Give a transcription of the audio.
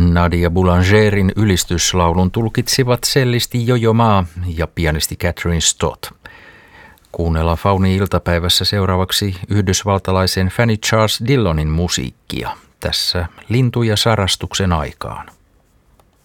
Nadia Boulangerin ylistyslaulun tulkitsivat cellisti Jojo Ma ja pianisti Catherine Stott. Kuunnellaan Fauni-iltapäivässä seuraavaksi yhdysvaltalaisen Fanny Charles Dillonin musiikkia. Tässä Lintuja sarastuksen aikaan.